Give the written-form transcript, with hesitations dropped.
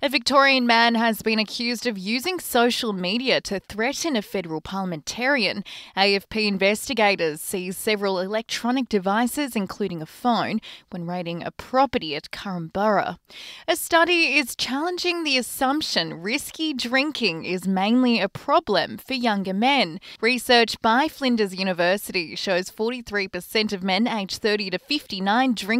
A Victorian man has been accused of using social media to threaten a federal parliamentarian. AFP investigators seized several electronic devices, including a phone, when raiding a property at Korumburra. A study is challenging the assumption risky drinking is mainly a problem for younger men. Research by Flinders University shows 43% of men aged 30 to 59 drink